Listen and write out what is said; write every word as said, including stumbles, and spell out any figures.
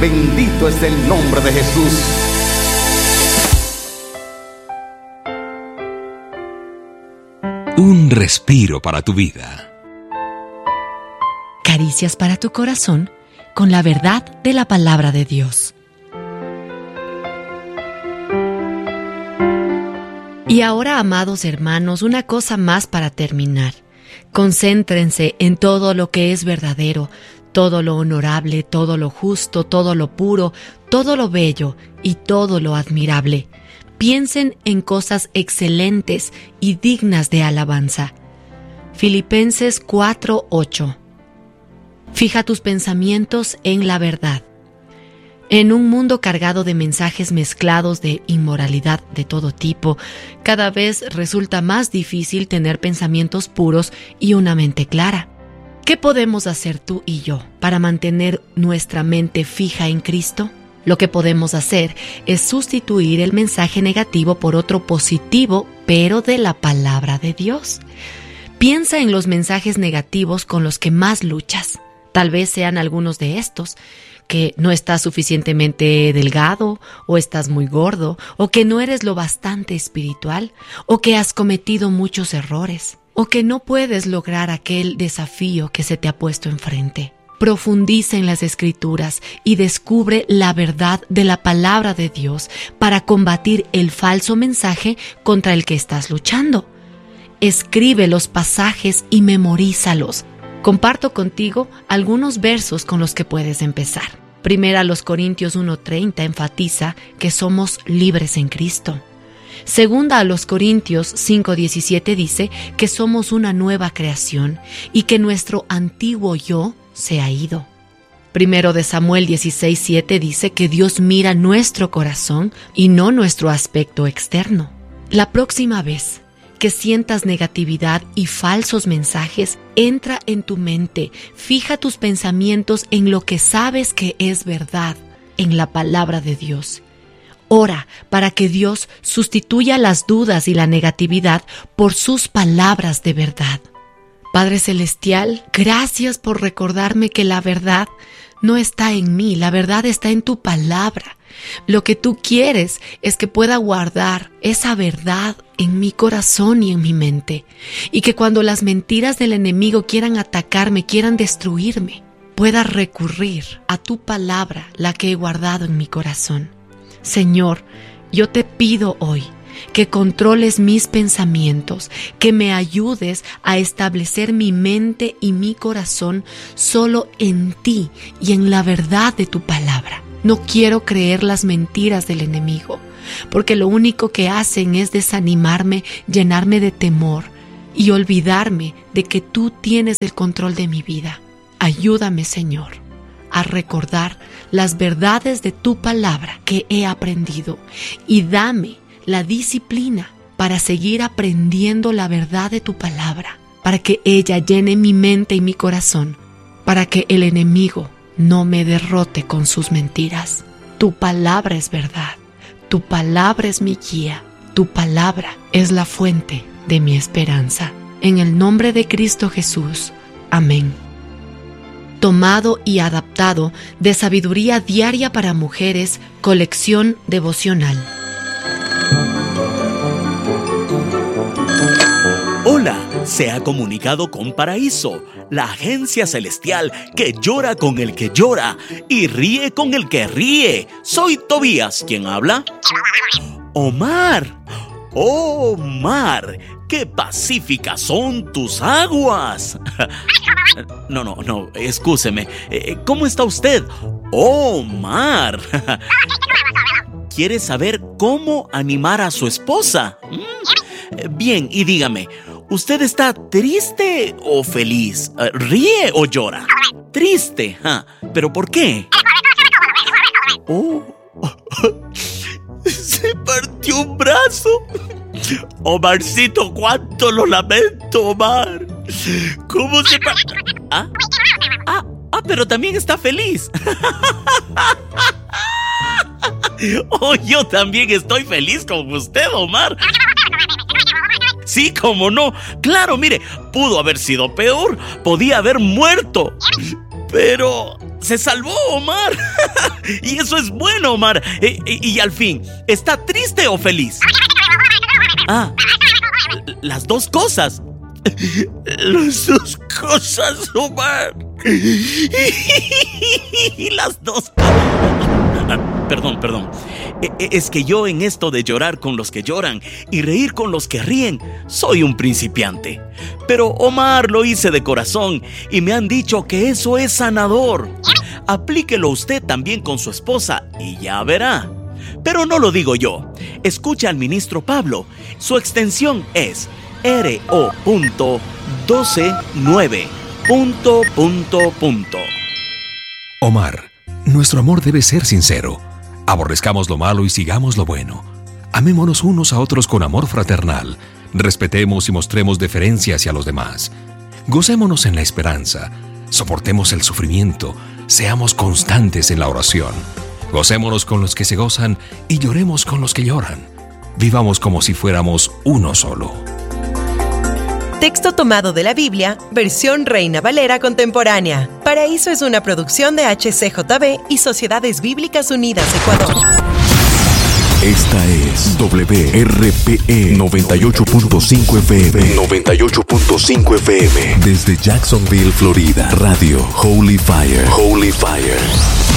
Bendito es el nombre de Jesús. Un respiro para tu vida. Caricias para tu corazón con la verdad de la palabra de Dios. Y ahora, amados hermanos, una cosa más para terminar. Concéntrense en todo lo que es verdadero, todo lo honorable, todo lo justo, todo lo puro, todo lo bello y todo lo admirable. Piensen en cosas excelentes y dignas de alabanza. Filipenses cuatro ocho. Fija tus pensamientos en la verdad. En un mundo cargado de mensajes mezclados de inmoralidad de todo tipo, cada vez resulta más difícil tener pensamientos puros y una mente clara. ¿Qué podemos hacer tú y yo para mantener nuestra mente fija en Cristo? Lo que podemos hacer es sustituir el mensaje negativo por otro positivo, pero de la palabra de Dios. Piensa en los mensajes negativos con los que más luchas. Tal vez sean algunos de estos: que no estás suficientemente delgado, o estás muy gordo, o que no eres lo bastante espiritual, o que has cometido muchos errores, o que no puedes lograr aquel desafío que se te ha puesto enfrente. Profundiza en las Escrituras y descubre la verdad de la palabra de Dios para combatir el falso mensaje contra el que estás luchando. Escribe los pasajes y memorízalos. Comparto contigo algunos versos con los que puedes empezar. Primera los Corintios uno treinta enfatiza que somos libres en Cristo. Segunda a los Corintios cinco diecisiete dice que somos una nueva creación y que nuestro antiguo yo se ha ido. Primero de Samuel dieciséis siete dice que Dios mira nuestro corazón y no nuestro aspecto externo. La próxima vez que sientas negatividad y falsos mensajes, entra en tu mente, fija tus pensamientos en lo que sabes que es verdad, en la palabra de Dios. Ora para que Dios sustituya las dudas y la negatividad por sus palabras de verdad. Padre Celestial, gracias por recordarme que la verdad no está en mí, la verdad está en tu palabra. Lo que tú quieres es que pueda guardar esa verdad en mi corazón y en mi mente, y que cuando las mentiras del enemigo quieran atacarme, quieran destruirme, pueda recurrir a tu palabra, la que he guardado en mi corazón. Señor, yo te pido hoy que controles mis pensamientos, que me ayudes a establecer mi mente y mi corazón solo en ti y en la verdad de tu palabra. No quiero creer las mentiras del enemigo, porque lo único que hacen es desanimarme, llenarme de temor y olvidarme de que tú tienes el control de mi vida. Ayúdame, Señor, a recordar las verdades de tu palabra que he aprendido y dame la disciplina para seguir aprendiendo la verdad de tu palabra, para que ella llene mi mente y mi corazón, para que el enemigo no me derrote con sus mentiras. Tu palabra es verdad, tu palabra es mi guía, tu palabra es la fuente de mi esperanza. En el nombre de Cristo Jesús, amén. Tomado y adaptado de Sabiduría Diaria para Mujeres, colección devocional. Hola, se ha comunicado con Paraíso, la agencia celestial que llora con el que llora y ríe con el que ríe. Soy Tobías, ¿quién habla? Omar. Omar, qué pacíficas son tus aguas. No, no, no, excúseme. ¿Cómo está usted? Omar. ¿Quiere saber cómo animar a su esposa? Bien, y dígame, ¿usted está triste o feliz? ¿Ríe o llora? Triste, ¿ah? ¿Pero por qué? Oh, se partió un brazo. Omarcito, cuánto lo lamento, Omar. ¿Cómo se partió? ¿Ah? Ah, ah, pero también está feliz. Oh, yo también estoy feliz con usted, Omar. Sí, cómo no. Claro, mire, pudo haber sido peor. Podía haber muerto. Pero Se salvó, Omar. Y eso es bueno, Omar. E, e, y al fin, ¿está triste o feliz? Ah, las dos cosas. Las dos cosas, Omar. Las dos cosas. Perdón, perdón. Es que yo en esto de llorar con los que lloran y reír con los que ríen, soy un principiante. Pero Omar lo hice de corazón y me han dicho que eso es sanador. Aplíquelo usted también con su esposa y ya verá. Pero no lo digo yo. Escucha al ministro Pablo. Su extensión es R O doce nueve. Omar, nuestro amor debe ser sincero. Aborrezcamos lo malo y sigamos lo bueno. Amémonos unos a otros con amor fraternal. Respetemos y mostremos deferencia hacia los demás. Gocémonos en la esperanza. Soportemos el sufrimiento. Seamos constantes en la oración. Gocémonos con los que se gozan y lloremos con los que lloran. Vivamos como si fuéramos uno solo. Texto tomado de la Biblia, versión Reina Valera contemporánea. Paraíso es una producción de H C J B y Sociedades Bíblicas Unidas, Ecuador. Esta es W R P E noventa y ocho punto cinco F M. noventa y ocho punto cinco F M. Desde Jacksonville, Florida. Radio Holy Fire. Holy Fire.